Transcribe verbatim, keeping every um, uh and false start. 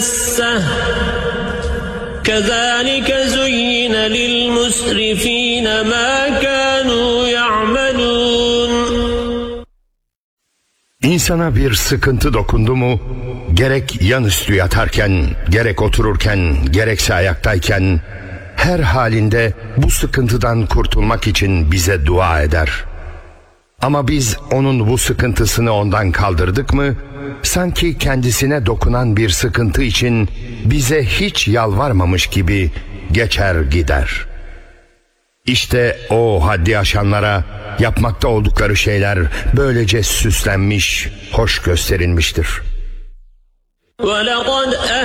مَسَّهُ كَذَٰلِكَ زُيِّنَ لِلْمُسْرِفِينَ مَا كَانُوا يَعْمَلُونَ. İnsana bir sıkıntı dokundu mu, gerek yanüstü yatarken, gerek otururken, gerekse ayaktayken, her halinde bu sıkıntıdan kurtulmak için bize dua eder. Ama biz onun bu sıkıntısını ondan kaldırdık mı, sanki kendisine dokunan bir sıkıntı için bize hiç yalvarmamış gibi geçer gider. İşte o haddi aşanlara yapmakta oldukları şeyler böylece süslenmiş, hoş gösterilmiştir.